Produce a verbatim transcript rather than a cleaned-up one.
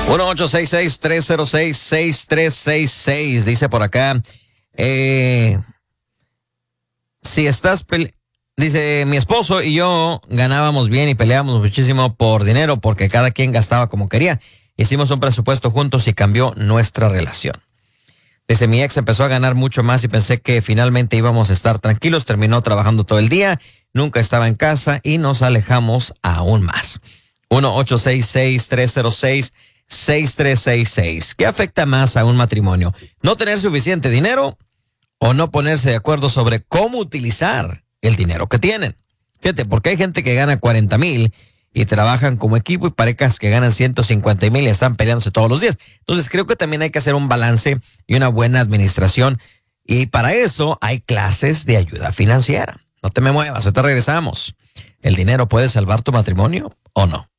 uno ocho seis seis, tres cero seis, seis tres seis seis. Dice por acá, eh, si estás pele- dice, mi esposo y yo ganábamos bien y peleábamos muchísimo por dinero porque cada quien gastaba como quería. Hicimos un presupuesto juntos y cambió nuestra relación. Dice, mi ex empezó a ganar mucho más y pensé que finalmente íbamos a estar tranquilos. Terminó trabajando todo el día, nunca estaba en casa y nos alejamos aún más. uno ocho seis seis, tres cero seis, seis tres seis seis. ¿Qué afecta más a un matrimonio? ¿No tener suficiente dinero o no ponerse de acuerdo sobre cómo utilizar el dinero que tienen? Fíjate, porque hay gente que gana cuarenta mil y trabajan como equipo y parejas que ganan ciento cincuenta mil y están peleándose todos los días. Entonces creo que también hay que hacer un balance y una buena administración. Y para eso hay clases de ayuda financiera. No te me muevas, ahorita regresamos. ¿El dinero puede salvar tu matrimonio o no?